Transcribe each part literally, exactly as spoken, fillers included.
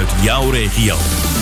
jouw regio.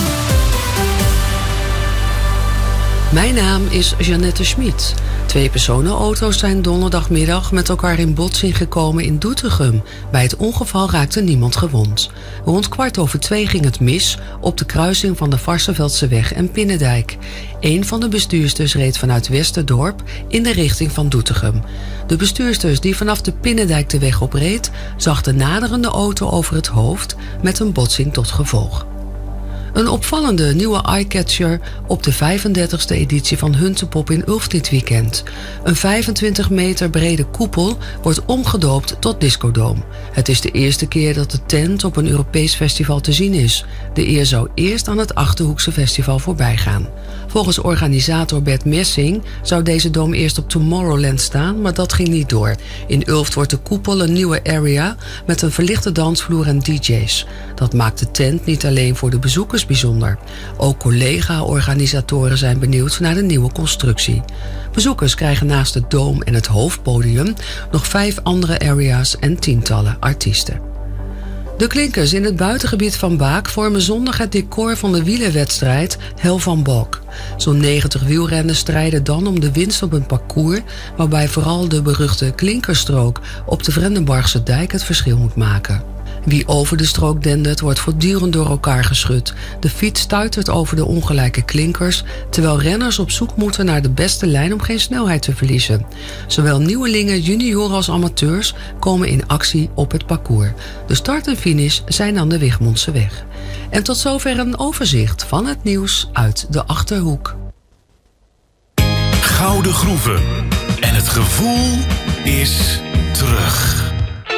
Mijn naam is Jeannette Schmid. Twee personenauto's zijn donderdagmiddag met elkaar in botsing gekomen in Doetinchem. Bij het ongeval raakte niemand gewond. Rond kwart over twee ging het mis op de kruising van de Varsseveldseweg en Pinnendijk. Een van de bestuursters reed vanuit Westerdorp in de richting van Doetinchem. De bestuursters die vanaf de Pinnendijk de weg opreed, zag de naderende auto over het hoofd met een botsing tot gevolg. Een opvallende nieuwe eyecatcher op de vijfendertigste editie van Huntepop in Ulft dit weekend. Een vijfentwintig meter brede koepel wordt omgedoopt tot Discodoom. Het is de eerste keer dat de tent op een Europees festival te zien is. De eer zou eerst aan het Achterhoekse festival voorbij gaan. Volgens organisator Bert Messing zou deze doom eerst op Tomorrowland staan, maar dat ging niet door. In Ulft wordt de koepel een nieuwe area met een verlichte dansvloer en D J's. Dat maakt de tent niet alleen voor de bezoekers bijzonder. Ook collega-organisatoren zijn benieuwd naar de nieuwe constructie. Bezoekers krijgen naast de doom en het hoofdpodium nog vijf andere area's en tientallen artiesten. De klinkers in het buitengebied van Baak vormen zondag het decor van de wielerwedstrijd Hel van Balk. Zo'n negentig wielrenners strijden dan om de winst op een parcours waarbij vooral de beruchte klinkerstrook op de Vrendenbargse dijk het verschil moet maken. Wie over de strook dendert, wordt voortdurend door elkaar geschud. De fiets stuitert over de ongelijke klinkers, terwijl renners op zoek moeten naar de beste lijn om geen snelheid te verliezen. Zowel nieuwelingen, junioren als amateurs komen in actie op het parcours. De start en finish zijn aan de Wigmondse weg. En tot zover een overzicht van het nieuws uit de Achterhoek. Gouden Groeven. En het gevoel is